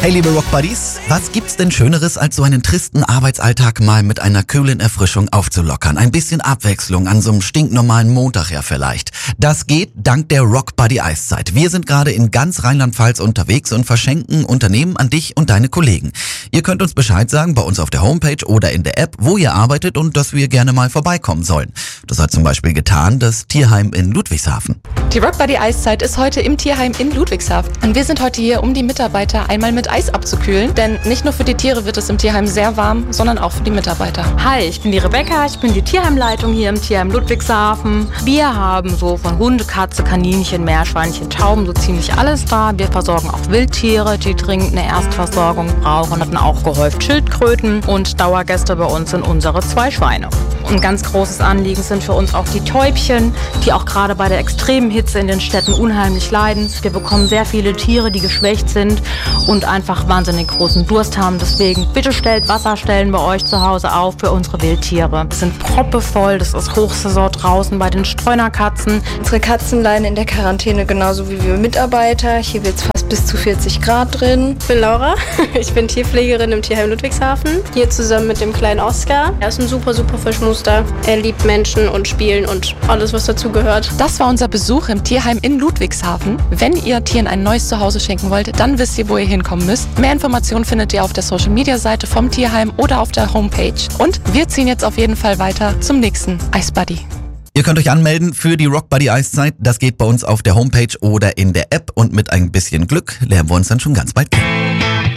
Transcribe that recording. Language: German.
Hey liebe Rockbuddies, was gibt's denn Schöneres, als so einen tristen Arbeitsalltag mal mit einer kühlen Erfrischung aufzulockern? Ein bisschen Abwechslung an so einem stinknormalen Montag ja vielleicht. Das geht dank der Rockbuddy Eiszeit. Wir sind gerade in ganz Rheinland-Pfalz unterwegs und verschenken Unternehmen an dich und deine Kollegen. Ihr könnt uns Bescheid sagen bei uns auf der Homepage oder in der App, wo ihr arbeitet und dass wir gerne mal vorbeikommen sollen. Das hat zum Beispiel getan das Tierheim in Ludwigshafen. Die Rockbuddy Eiszeit ist heute im Tierheim in Ludwigshafen. Und wir sind heute hier, um die Mitarbeiter einmal mit Eis abzukühlen. Denn nicht nur für die Tiere wird es im Tierheim sehr warm, sondern auch für die Mitarbeiter. Hi, ich bin die Rebecca, ich bin die Tierheimleitung hier im Tierheim Ludwigshafen. Wir haben so von Hunde, Katze, Kaninchen, Meerschweinchen, Tauben, so ziemlich alles da. Wir versorgen auch Wildtiere, die dringend eine Erstversorgung brauchen. Hatten auch gehäuft Schildkröten und Dauergäste bei uns sind unsere 2 Schweine. Ein ganz großes Anliegen sind für uns auch die Täubchen, die auch gerade bei der extremen Hitze in den Städten unheimlich leiden. Wir bekommen sehr viele Tiere, die geschwächt sind und einfach wahnsinnig großen Durst haben. Deswegen bitte stellt Wasserstellen bei euch zu Hause auf für unsere Wildtiere. Wir sind proppevoll, das ist Hochsaison draußen bei den Streunerkatzen. Unsere Katzen leiden in der Quarantäne genauso wie wir Mitarbeiter. Hier wird es fast bis zu 40 Grad drin. Ich bin Laura, ich bin Tierpflegerin im Tierheim Ludwigshafen. Hier zusammen mit dem kleinen Oscar. Er ist ein super Fischmuster. Er liebt Menschen und Spielen und alles, was dazu gehört. Das war unser Besuch im Tierheim in Ludwigshafen. Wenn ihr Tieren ein neues Zuhause schenken wollt, dann wisst ihr, wo ihr hinkommen müsst. Mehr Informationen findet ihr auf der Social-Media-Seite vom Tierheim oder auf der Homepage. Und wir ziehen jetzt auf jeden Fall weiter zum nächsten Eisbuddy. Ihr könnt euch anmelden für die Rockbuddy Eiszeit. Das geht bei uns auf der Homepage oder in der App und mit ein bisschen Glück lernen wir uns dann schon ganz bald kennen.